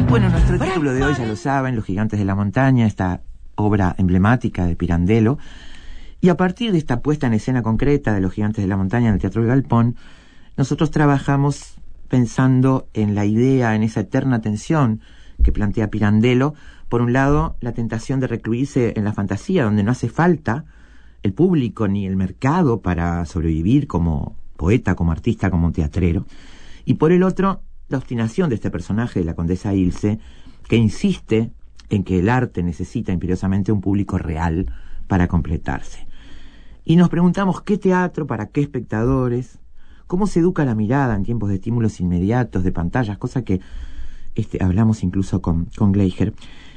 Bueno, nuestro título de hoy ya lo saben, Los Gigantes de la Montaña, esta obra emblemática de Pirandello. Y a partir de esta puesta en escena concreta de Los Gigantes de la Montaña en el Teatro del Galpón, nosotros trabajamos pensando en la idea, en esa eterna tensión que plantea Pirandello. Por un lado, la tentación de recluirse en la fantasía, donde no hace falta el público ni el mercado para sobrevivir como poeta, como artista, como teatrero. Y por el otro, la obstinación de este personaje de la condesa Ilse, que insiste en que el arte necesita imperiosamente un público real para completarse. Y nos preguntamos qué teatro, para qué espectadores, cómo se educa la mirada en tiempos de estímulos inmediatos, de pantallas, cosa que hablamos incluso con Gleicher.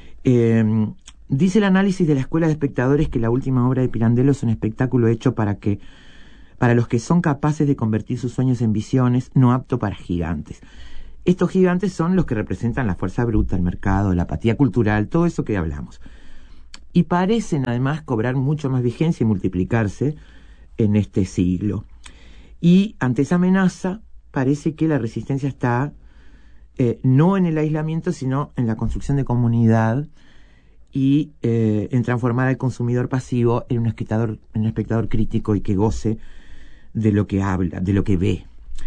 Dice el análisis de la Escuela de Espectadores que la última obra de Pirandello es un espectáculo hecho para los que son capaces de convertir sus sueños en visiones, no apto para gigantes. Estos gigantes son los que representan la fuerza bruta, el mercado, la apatía cultural, todo eso que hablamos. Y parecen además cobrar mucho más vigencia y multiplicarse en este siglo. Y ante esa amenaza parece que la resistencia está no en el aislamiento, sino en la construcción de comunidad y en transformar al consumidor pasivo en un espectador crítico y que goce de lo que habla, de lo que ve.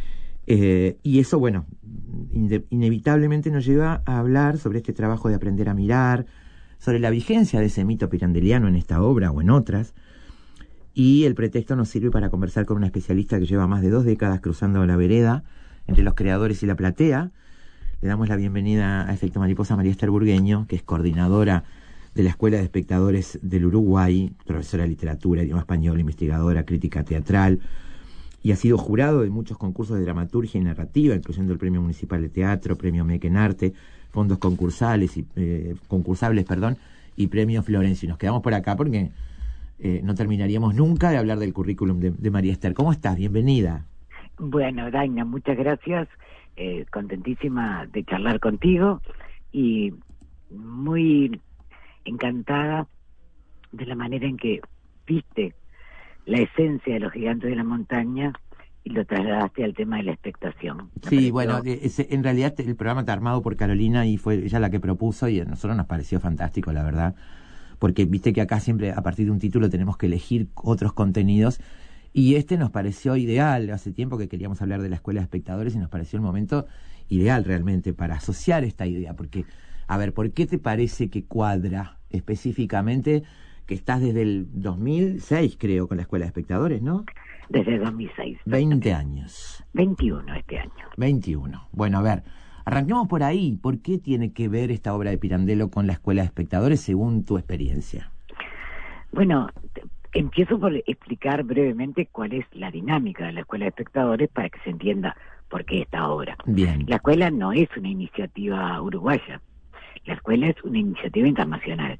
Y eso, bueno, inevitablemente nos lleva a hablar sobre este trabajo de aprender a mirar, sobre la vigencia de ese mito pirandelliano en esta obra o en otras, y el pretexto nos sirve para conversar con una especialista que lleva más de 2 décadas cruzando la vereda entre los creadores y la platea. Le damos la bienvenida a Efecto Mariposa, María Esther Burgueño, que es coordinadora de la Escuela de Espectadores del Uruguay, profesora de literatura, idioma español, investigadora, crítica teatral, y ha sido jurado de muchos concursos de dramaturgia y narrativa, incluyendo el Premio Municipal de Teatro, Premio Meck en Arte, fondos concursables concursables, y Premio Florencio. Y nos quedamos por acá porque no terminaríamos nunca de hablar del currículum de María Esther. ¿Cómo estás? Bienvenida. Bueno, Daina, muchas gracias. Contentísima de charlar contigo y muy encantada de la manera en que viste la esencia de Los Gigantes de la Montaña y lo trasladaste al tema de la expectación. Sí, bueno, en realidad el programa está armado por Carolina y fue ella la que propuso y a nosotros nos pareció fantástico, la verdad, porque viste que acá siempre a partir de un título tenemos que elegir otros contenidos y nos pareció ideal. Hace tiempo que queríamos hablar de la Escuela de Espectadores y nos pareció el momento ideal realmente para asociar esta idea, porque, a ver, ¿por qué te parece que cuadra específicamente que estás desde el 2006, creo, con la Escuela de Espectadores, ¿no? Desde 2006. 20 años. 21 este año. 21. Bueno, a ver, arranquemos por ahí. ¿Por qué tiene que ver esta obra de Pirandello con la Escuela de Espectadores, según tu experiencia? Bueno, empiezo por explicar brevemente cuál es la dinámica de la Escuela de Espectadores para que se entienda por qué esta obra. Bien. La escuela no es una iniciativa uruguaya. La escuela es una iniciativa internacional.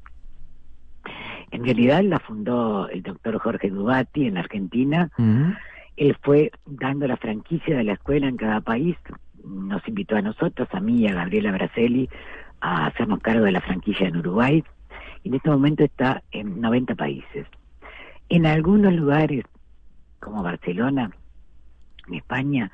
En realidad la fundó el doctor Jorge Dubati en Argentina. Él fue dando la franquicia de la escuela en cada país. Nos invitó a nosotros, a mí y a Gabriela Braselli, a hacernos cargo de la franquicia en Uruguay. Y en este momento está en 90 países. En algunos lugares, como Barcelona, en España,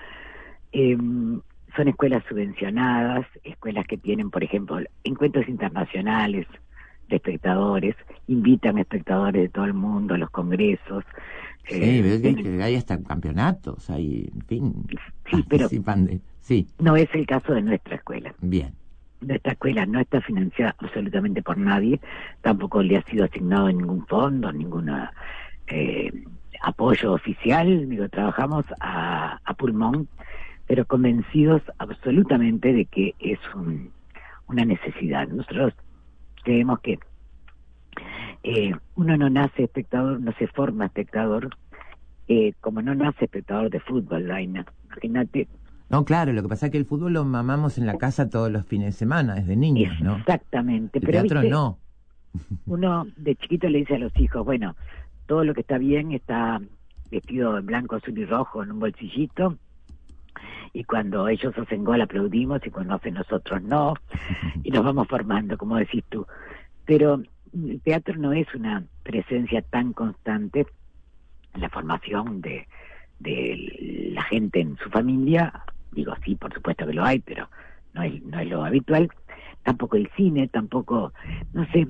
son escuelas subvencionadas, escuelas que tienen, por ejemplo, encuentros internacionales de espectadores, invitan espectadores de todo el mundo a los congresos. Sí, que hay hasta campeonatos, hay, en fin, sí, pero sí. No es el caso de nuestra escuela. Bien. Nuestra escuela no está financiada absolutamente por nadie, tampoco le ha sido asignado ningún fondo, ningún apoyo oficial. Digo, trabajamos a pulmón, pero convencidos absolutamente de que es una necesidad. Nosotros creemos que uno no nace espectador, no se forma espectador, como no nace espectador de fútbol, Daina. Imagínate. No, claro, lo que pasa es que el fútbol lo mamamos en la casa todos los fines de semana, desde niños, ¿no? Exactamente. El pero teatro ¿viste? No. Uno de chiquito le dice a los hijos, bueno, todo lo que está bien está vestido en blanco, azul y rojo en un bolsillito, y cuando ellos hacen gol aplaudimos y cuando hacen nosotros no, y nos vamos formando, como decís tú. Pero el teatro no es una presencia tan constante en la formación de la gente en su familia. Digo, sí, por supuesto que lo hay, pero no es lo habitual. tampoco el cine, tampoco, no sé,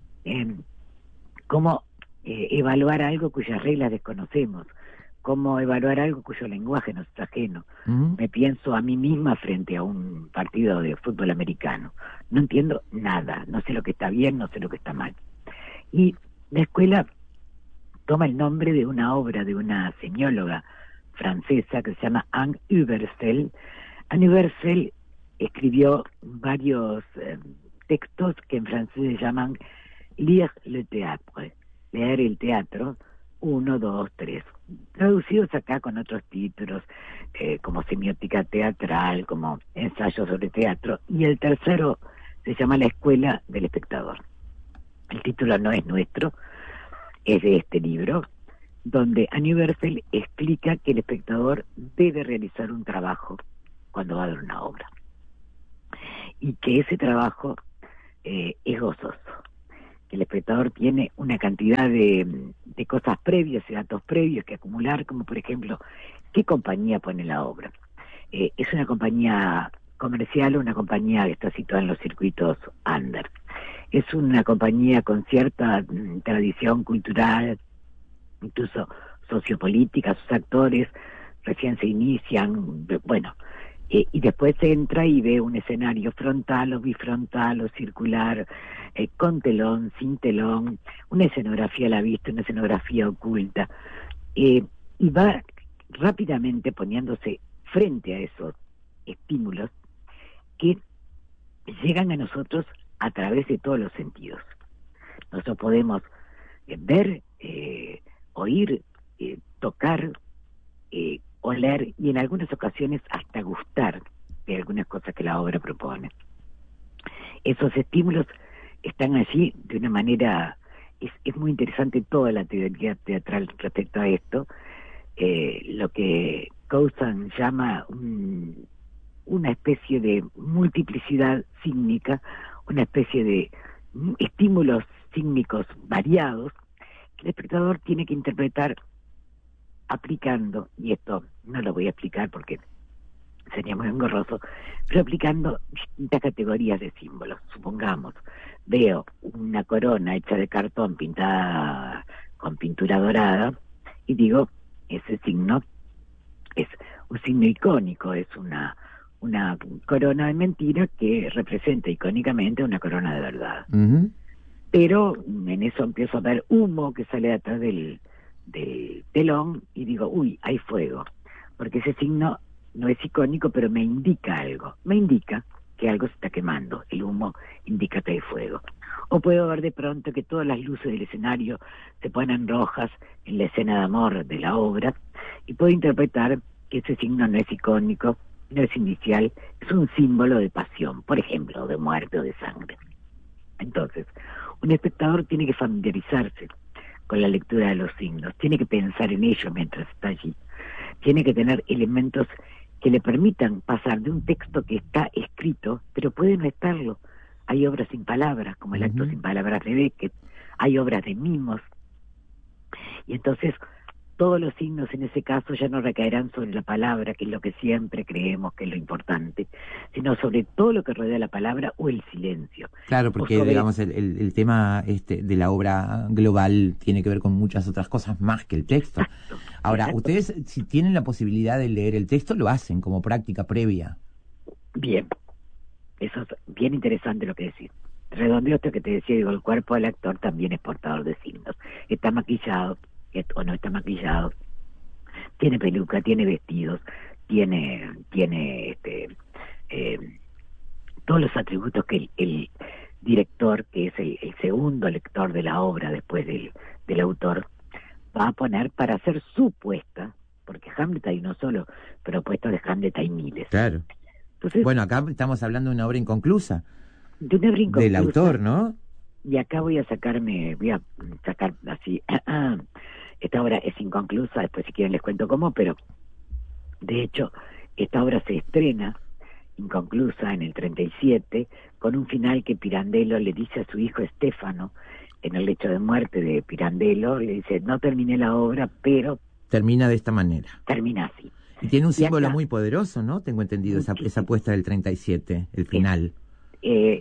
cómo evaluar algo cuyas reglas desconocemos, cómo evaluar algo cuyo lenguaje nos es ajeno. Me pienso a mí misma frente a un partido de fútbol americano. No entiendo nada, no sé lo que está bien, no sé lo que está mal. Y la escuela toma el nombre de una obra de una semióloga francesa que se llama Anne Übersell. Anne Übersell escribió varios textos que en francés se llaman Lire le théâtre, leer el teatro, 1, 2, 3, traducidos acá con otros títulos, como semiótica teatral, como ensayo sobre teatro, y el tercero se llama La escuela del espectador. El título no es nuestro, es de este libro, donde Anne Übersell explica que el espectador debe realizar un trabajo cuando va a ver una obra, y que ese trabajo es gozoso, que el espectador tiene una cantidad de cosas previas y datos previos que acumular, como por ejemplo, ¿qué compañía pone la obra? ¿Es una compañía comercial o una compañía que está situada en los circuitos under? ¿Es una compañía con cierta tradición cultural, incluso sociopolítica? Sus actores recién se inician, bueno, y después entra y ve un escenario frontal o bifrontal o circular, con telón, sin telón, una escenografía a la vista, una escenografía oculta, y va rápidamente poniéndose frente a esos estímulos que llegan a nosotros a través de todos los sentidos. Nosotros podemos ver, oír, tocar, oler y en algunas ocasiones hasta gustar de algunas cosas que la obra propone. Esos estímulos están allí de una manera, es muy interesante toda la teoría teatral respecto a esto, lo que Cousin llama una especie de multiplicidad sígnica, una especie de estímulos sígnicos variados que el espectador tiene que interpretar aplicando, y esto no lo voy a explicar porque sería muy engorroso, pero aplicando distintas categorías de símbolos. Supongamos, veo una corona hecha de cartón pintada con pintura dorada y digo, ese signo es un signo icónico, es una corona de mentira que representa icónicamente una corona de verdad. Uh-huh. Pero en eso empiezo a ver humo que sale de atrás del telón y digo, uy, hay fuego, porque ese signo no es icónico, pero me indica algo, me indica que algo se está quemando, el humo indica que hay fuego. O puedo ver de pronto que todas las luces del escenario se ponen rojas en la escena de amor de la obra, y puedo interpretar que ese signo no es icónico, no es inicial, es un símbolo de pasión, por ejemplo, de muerte o de sangre. Entonces, un espectador tiene que familiarizarse con la lectura de los signos, tiene que pensar en ello mientras está allí, tiene que tener elementos que le permitan pasar de un texto que está escrito, pero puede no estarlo. Hay obras sin palabras, como el acto sin palabras de Beckett, hay obras de mimos, y entonces todos los signos en ese caso ya no recaerán sobre la palabra, que es lo que siempre creemos que es lo importante, sino sobre todo lo que rodea la palabra o el silencio. Claro, porque digamos el tema de la obra global tiene que ver con muchas otras cosas más que el texto. Exacto, ahora, exacto. Ustedes, si tienen la posibilidad de leer el texto, lo hacen como práctica previa. Bien, eso es bien interesante lo que decís. Redondeo esto que te decía, digo, el cuerpo del actor también es portador de signos. Está maquillado o no está maquillado, tiene peluca, tiene vestidos, tiene todos los atributos que el director, que es el segundo lector de la obra después del autor, va a poner para hacer su puesta, porque Hamlet hay uno solo, pero puestos de Hamlet hay miles. Claro. Entonces, bueno, acá estamos hablando de una obra inconclusa. De una obra inconclusa. Del autor, ¿no? Y acá voy a sacar así, esta obra es inconclusa, después si quieren les cuento cómo, pero de hecho esta obra se estrena inconclusa en el 37, con un final que Pirandello le dice a su hijo Stefano, en el lecho de muerte de Pirandello, le dice, no terminé la obra, pero... Termina de esta manera. Termina así. Y tiene un símbolo muy poderoso, ¿no? Tengo entendido esa puesta del 37, el final.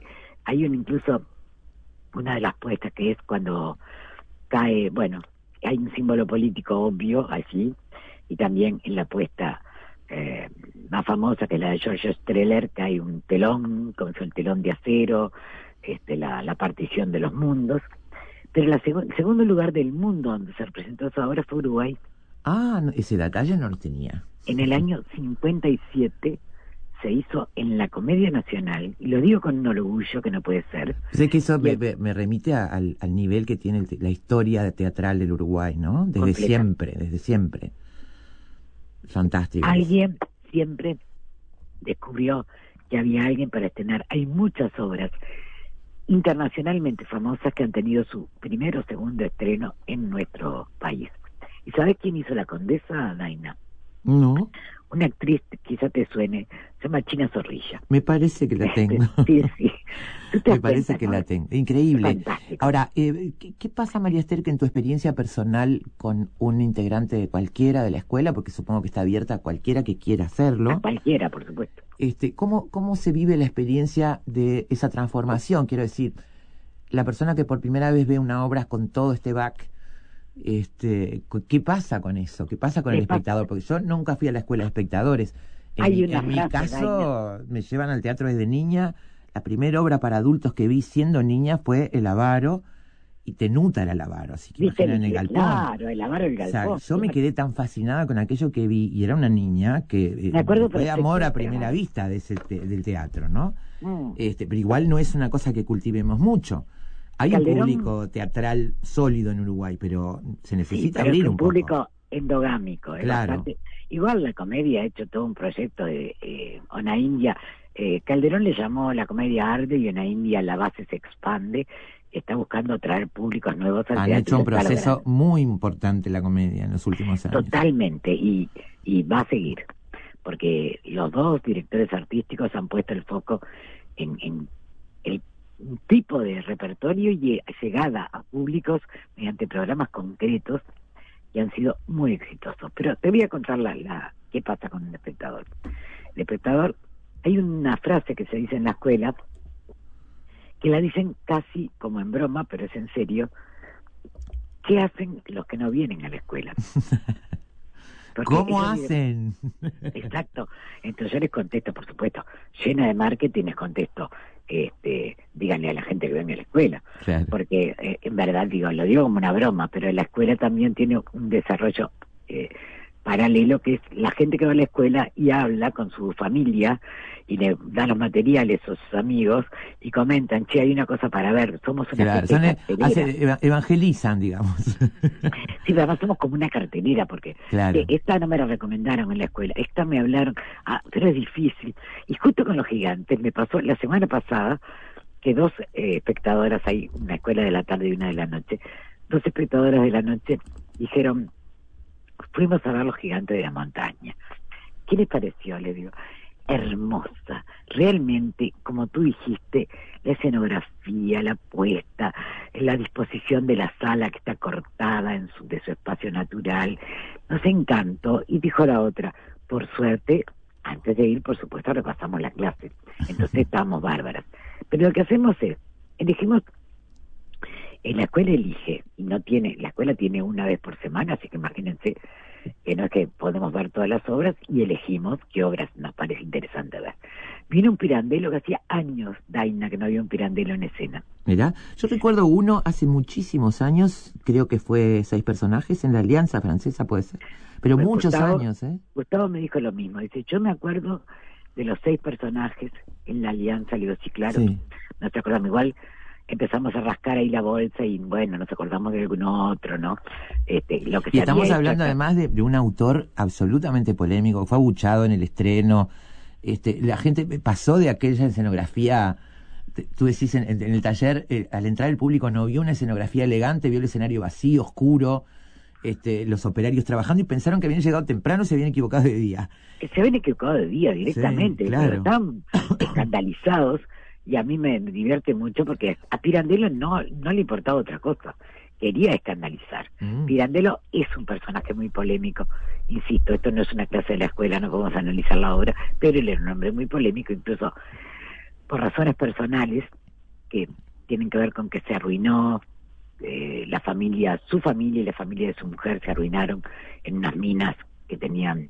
Hay incluso una de las puestas que es cuando cae, bueno, hay un símbolo político obvio allí, y también en la puesta más famosa, que es la de George Strehler, que hay un telón, como es el telón de acero, la partición de los mundos. Pero el segundo lugar del mundo donde se representó esa obra fue Uruguay. Ah, no, ese detalle no lo tenía. En el año 57 se hizo en la Comedia Nacional, y lo digo con un orgullo que no puede ser. Sé que eso me remite al nivel que tiene la historia teatral del Uruguay, ¿no? Desde siempre. Fantástico. Alguien siempre descubrió que había alguien para estrenar. Hay muchas obras internacionalmente famosas que han tenido su primero o segundo estreno en nuestro país. ¿Y sabes quién hizo La Condesa, Daina? No. Una actriz, quizá te suene, se llama China Zorrilla. Me parece que la tengo. Sí. Me parece que la tengo. Increíble. Fantástico. Ahora, ¿qué pasa, María Esther, que en tu experiencia personal con un integrante de cualquiera de la escuela, porque supongo que está abierta a cualquiera que quiera hacerlo? A cualquiera, por supuesto. ¿Cómo se vive la experiencia de esa transformación? Quiero decir, la persona que por primera vez ve una obra con todo este back, ¿qué pasa con eso? ¿Qué pasa con el espectador? Porque yo nunca fui a la escuela de espectadores. En mi caso, me llevan al teatro desde niña. La primera obra para adultos que vi siendo niña fue El Avaro, y Tenuta era El Avaro, así que imaginen El Galpón. Claro, El Avaro, El Galpón. O sea, yo me quedé tan fascinada con aquello que vi, y era una niña que fue amor a primera vista del teatro, ¿no? Pero igual no es una cosa que cultivemos mucho. Hay un público teatral sólido en Uruguay, pero se necesita abrir un público endogámico. Claro. Bastante. Igual la comedia ha hecho todo un proyecto de Ona India. Calderón le llamó la comedia arte, y Ona India la base se expande. Está buscando traer públicos nuevos al teatro. Han hecho un proceso muy importante la comedia en los últimos años. Totalmente, y va a seguir, porque los dos directores artísticos han puesto el foco en el tipo de repertorio y llegada a públicos mediante programas concretos, y han sido muy exitosos. Pero te voy a contar qué pasa con el espectador. El espectador, hay una frase que se dice en la escuela, que la dicen casi como en broma, pero es en serio: ¿qué hacen los que no vienen a la escuela? Porque ¿cómo hacen? Exacto. Entonces yo les contesto, por supuesto, llena de marketing, les contesto, díganle a la gente que venga a la escuela. Claro. Porque en verdad lo digo como una broma, pero la escuela también tiene un desarrollo paralelo, que es la gente que va a la escuela y habla con su familia y le da los materiales a sus amigos y comentan: che, hay una cosa para ver, somos una evangelizan, digamos. Sí, pero además somos como una cartelera, porque esta no me la recomendaron en la escuela, esta me hablaron, pero es difícil. Y justo con los gigantes me pasó la semana pasada que dos espectadoras, hay una escuela de la tarde y una de la noche, dos espectadoras de la noche dijeron: fuimos a ver Los Gigantes de la Montaña. ¿Qué les pareció? Le digo: hermosa, realmente, como tú dijiste, la escenografía, la puesta, la disposición de la sala que está cortada de su espacio natural, nos encantó. Y dijo la otra: por suerte, antes de ir, por supuesto, repasamos la clase, entonces estábamos bárbaras. Pero lo que hacemos es, elegimos, en la escuela elige, la escuela tiene una vez por semana, así que imagínense que no es que podemos ver todas las obras, y elegimos qué obras nos parece interesante ver. Vino un Pirandello, que hacía años, Daina, que no había un Pirandello en escena. Mirá, yo recuerdo uno hace muchísimos años, creo que fue 6 personajes en la Alianza Francesa, puede ser, pero pues muchos años, Gustavo me dijo lo mismo, dice: yo me acuerdo de los 6 personajes en la Alianza. Le digo: sí, claro, no te acordamos. Igual empezamos a rascar ahí la bolsa y bueno, nos acordamos de algún otro, ¿no? Lo que y estamos hablando además de un autor absolutamente polémico, fue abuchado en el estreno. La gente pasó de aquella escenografía, tú decís en el taller, al entrar el público no vio una escenografía elegante, vio el escenario vacío, oscuro, los operarios trabajando, y pensaron que habían llegado temprano, se habían equivocado de día. Se habían equivocado de día directamente, sí, claro. Pero estaban escandalizados. Y a mí me divierte mucho porque a Pirandello no le importaba otra cosa, quería escandalizar. Pirandello es un personaje muy polémico, insisto, esto no es una clase de la escuela, no podemos analizar la obra, pero él era un hombre muy polémico, incluso por razones personales. que tienen que ver con que se arruinó la familia, su familia y la familia de su mujer se arruinaron en unas minas que tenían,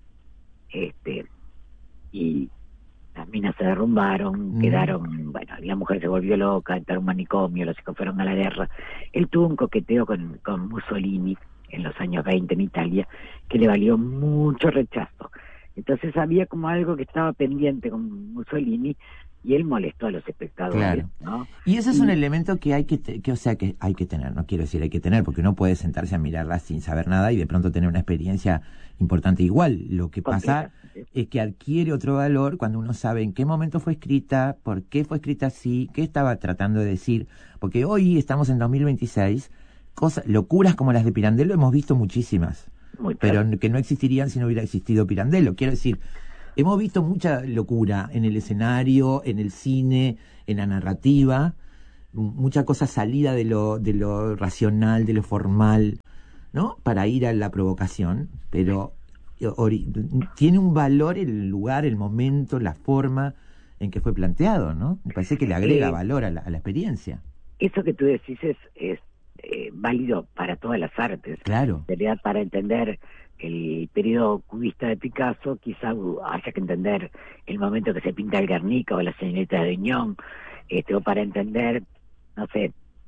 y las minas se derrumbaron, quedaron, bueno, la mujer se volvió loca, entró a un manicomio, los hijos fueron a la guerra. Él tuvo un coqueteo con Mussolini en los años 20 en Italia, que le valió mucho rechazo. Entonces había como algo que estaba pendiente con Mussolini, y él molestó a los espectadores, claro, ¿no? Y ese es un elemento que hay que hay que tener, no quiero decir hay que tener, porque uno puede sentarse a mirarla sin saber nada y de pronto tener una experiencia importante igual. Lo que pasa es que adquiere otro valor cuando uno sabe en qué momento fue escrita, por qué fue escrita así, qué estaba tratando de decir, porque hoy estamos en 2026, locuras como las de Pirandello hemos visto muchísimas, pero que no existirían si no hubiera existido Pirandello. Quiero decir, hemos visto mucha locura en el escenario, en el cine, en la narrativa, mucha cosa salida de lo racional, de lo formal, ¿no? Para ir a la provocación, pero tiene un valor el lugar, el momento, la forma en que fue planteado, ¿no? Me parece que le agrega valor a la experiencia. Eso que tú decís es válido para todas las artes. Claro. En realidad, para entender el periodo cubista de Picasso, quizá haya que entender el momento que se pinta el Guernica o la señorita de Aviñón, o para entender, no sé,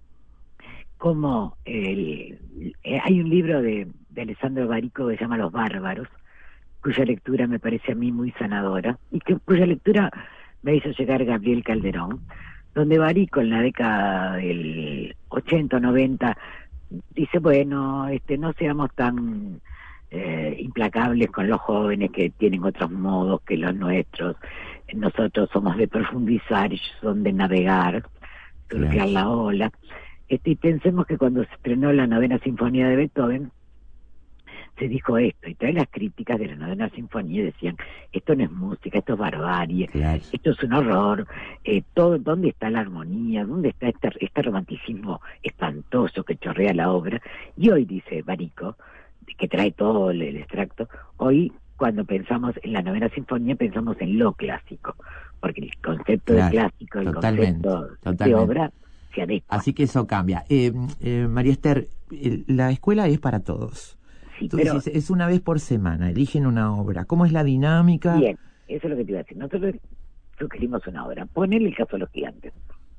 cómo hay un libro de Alessandro Barico que se llama Los Bárbaros, cuya lectura me parece a mí muy sanadora, y cuya lectura me hizo llegar Gabriel Calderón, donde Barico en la década del 80 o 90 dice, bueno, no seamos tan implacables con los jóvenes que tienen otros modos que los nuestros. Nosotros somos de profundizar, ellos son de navegar, surfear la ola. Y pensemos que cuando se estrenó la Novena Sinfonía de Beethoven, se dijo esto, y todas las críticas de la Novena Sinfonía decían, esto no es música, esto es barbarie, esto es un horror, ¿dónde está la armonía? ¿Dónde está este romanticismo espantoso que chorrea la obra? Y hoy, dice Barico, que trae todo el extracto, hoy cuando pensamos en la Novena Sinfonía pensamos en lo clásico, porque el concepto de clásico, el concepto de obra se adecua. Así que eso cambia. María Esther, la escuela es para todos. Sí, tú dices, es una vez por semana, eligen una obra. ¿Cómo es la dinámica? Bien, eso es lo que te iba a decir. Nosotros sugerimos una obra. Ponele el caso de Los Gigantes.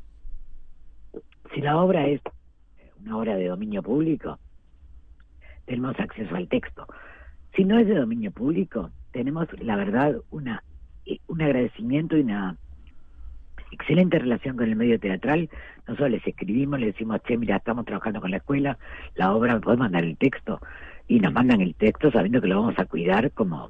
Si la obra es una obra de dominio público, tenemos acceso al texto. Si no es de dominio público, tenemos, la verdad, un agradecimiento y una excelente relación con el medio teatral. Nosotros les escribimos, les decimos, che, mira, estamos trabajando con la escuela, la obra, ¿me podés mandar el texto? Y nos mandan el texto sabiendo que lo vamos a cuidar como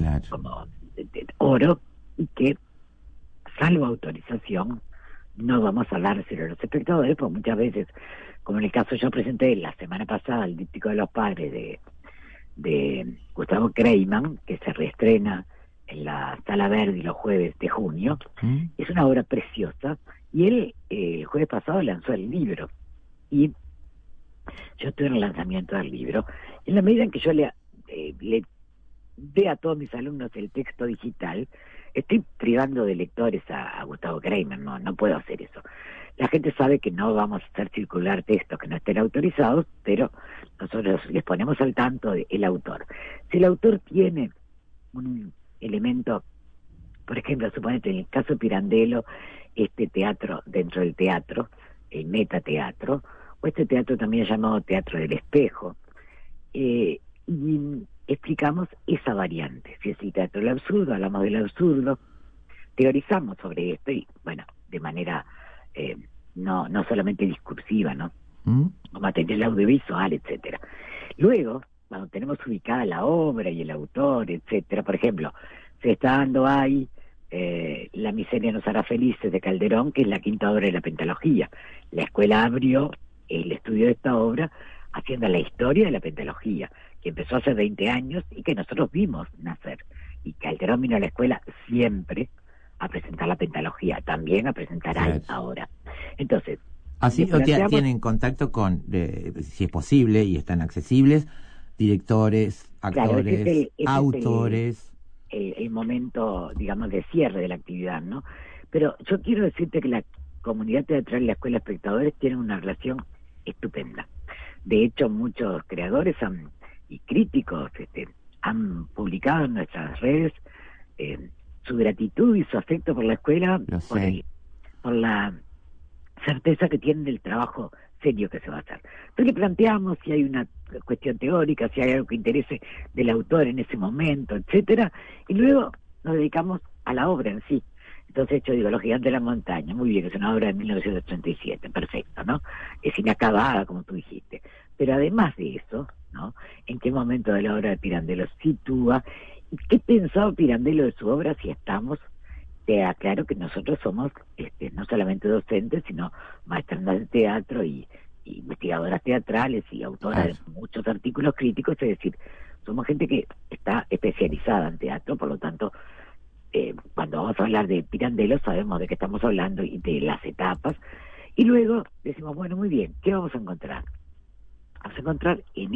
oro, y que, salvo autorización, no vamos a dárselo a los espectadores, porque muchas veces, como en el caso yo presenté la semana pasada el díptico de los padres de Gustavo Kreiman, que se reestrena en la Sala Verdi los jueves de junio, es una obra preciosa, y él el jueves pasado lanzó el libro, y yo estuve en el lanzamiento del libro. En la medida en que yo le dé a todos mis alumnos el texto digital, estoy privando de lectores a Gustavo Kreiman, no puedo hacer eso. La gente sabe que no vamos a hacer circular textos que no estén autorizados, pero nosotros les ponemos al tanto del autor. Si el autor tiene un elemento, por ejemplo, suponete en el caso Pirandello, este teatro dentro del teatro, el metateatro, o este teatro también llamado teatro del espejo, y explicamos esa variante. Si es el teatro del absurdo, hablamos del absurdo, teorizamos sobre esto, y bueno, de manera no solamente discursiva, ¿no? Material audiovisual, etcétera. Luego, cuando tenemos ubicada la obra y el autor, etcétera, por ejemplo, se está dando ahí La miseria nos hará felices de Calderón, que es la quinta obra de la pentalogía. La escuela abrió el estudio de esta obra haciendo la historia de la pentalogía, que empezó hace 20 años y que nosotros vimos nacer. Y Calderón vino a la escuela siempre a presentar la pentalogía, también a presentar ahora. Entonces, así tienen contacto con, si es posible y están accesibles, directores, actores, autores. El momento, digamos, de cierre de la actividad, ¿no? Pero yo quiero decirte que comunidad teatral y la escuela de espectadores tienen una relación estupenda. De hecho, muchos creadores y críticos han publicado en nuestras redes su gratitud y su afecto por la escuela, por la certeza que tienen del trabajo serio que se va a hacer. Entonces le planteamos si hay una cuestión teórica, si hay algo que interese del autor en ese momento, etcétera, y luego nos dedicamos a la obra en sí. Entonces yo digo, Los Gigantes de la Montaña, muy bien, es una obra de 1987, perfecto, ¿no? Es inacabada, como tú dijiste. Pero además de eso, ¿no? ¿En qué momento de la obra de Pirandello sitúa? ¿Y qué pensaba Pirandello de su obra si estamos? Te aclaro que nosotros somos no solamente docentes, sino maestras de teatro y investigadoras teatrales y autoras de muchos artículos críticos, es decir, somos gente que está especializada en teatro, por lo tanto, cuando vamos a hablar de Pirandello sabemos de qué estamos hablando y de las etapas, y luego decimos, bueno, muy bien, ¿qué vamos a encontrar? Vamos a encontrar en